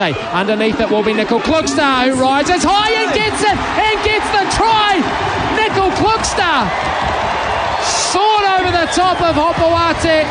Underneath it will be Nickel Klukstad, who rises high and gets it and gets the try. Nickel Klukstad soared over the top of Hopoate,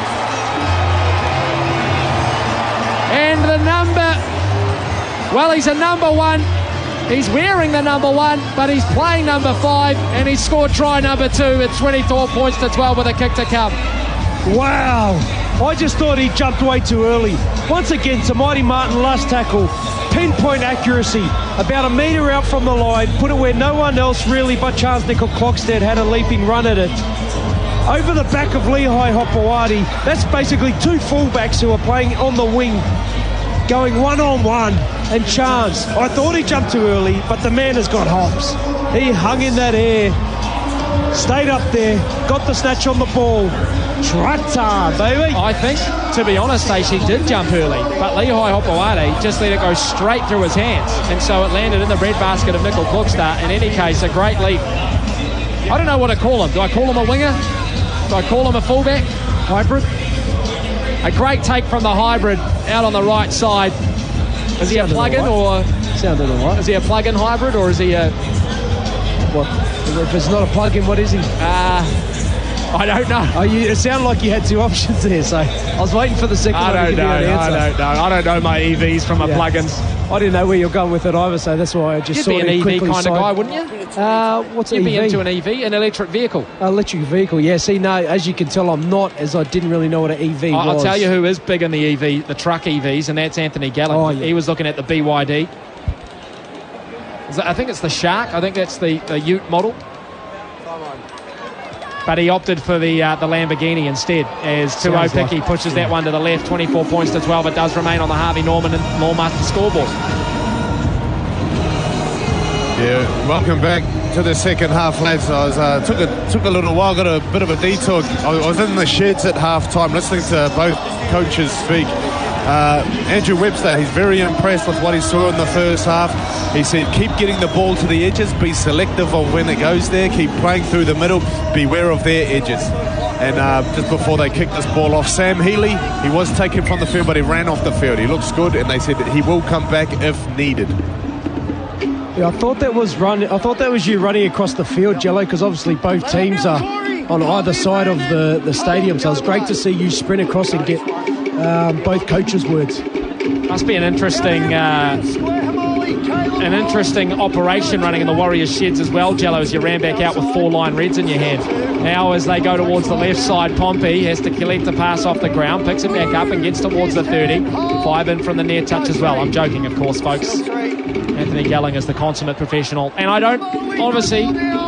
and the number, well, he's a number one. He's wearing the number one, but he's playing number 5, and he scored try number 2 at 24 points to 12 with a kick to come. Wow, I just thought he jumped way too early. Once again, Tamati Martin, last tackle, pinpoint accuracy, about a metre out from the line, put it where no one else really but Charles Nickel Klukstad had a leaping run at it. Over the back of Lehigh Hopoate, that's basically 2 fullbacks who are playing on the wing, going one-on-one, and Chance, I thought he jumped too early, but the man has got hops. He hung in that air, stayed up there, got the snatch on the ball. Trata, baby. I think, to be honest, Stacey did jump early, but Lehigh Hopoate just let it go straight through his hands, and so it landed in the breadbasket of Nickel Klukstad. In any case, a great leap. I don't know what to call him. Do I call him a winger? Do I call him a fullback? Hybrid? A great take from the hybrid out on the right side. Is he a plug-in or... Sounded all right. Is he a plug-in hybrid or is he a... What? If it's not a plug-in, what is he? I don't know. It sounded like you had 2 options there, so I was waiting for the second one to give you an answer. I don't know my EVs from my plug-ins. I didn't know where you're going with it either, so that's why I just You'd be an EV kind of guy, wouldn't you? What's an You'd EV? be into an EV, an electric vehicle. Electric vehicle, yeah. See, no, as you can tell, I'm not, as I didn't really know what an EV was. I'll tell you who is big in the EV, the truck EVs, and that's Anthony Gallen. Oh, yeah. He was looking at the BYD. I think it's the Shark. I think that's the Ute model. But he opted for the Lamborghini instead, as Tuo Piki pushes that one to the left, 24 points to 12. It does remain on the Harvey Norman and Lawmaster scoreboard. Yeah, welcome back to the second half, lads. I was, took a little while, got a bit of a detour. I was in the sheds at half time listening to both coaches speak. Andrew Webster, he's very impressed with what he saw in the first half. He said, keep getting the ball to the edges, be selective of when it goes there, keep playing through the middle, beware of their edges. And just before they kicked this ball off, Sam Healy, he was taken from the field, but he ran off the field. He looks good, and they said that he will come back if needed. Yeah, I thought that was you running across the field, Jello, because obviously both teams are on either side of the stadium, so it's great to see you sprint across and get both coaches' words. Must be an interesting operation running in the Warriors sheds as well, Jello, as you ran back out with 4 line reds in your hand. Now as they go towards the left side, Pompey has to collect the pass off the ground, picks it back up and gets towards the 30. 5 in from the near touch as well. I'm joking, of course, folks. Anthony Gallen is the consummate professional, and I don't, obviously,